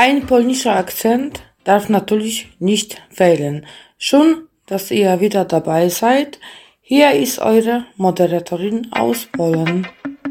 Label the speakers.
Speaker 1: Ein polnischer Akzent darf natürlich nicht fehlen. Schön, dass ihr wieder dabei seid. Hier ist eure Moderatorin aus Polen.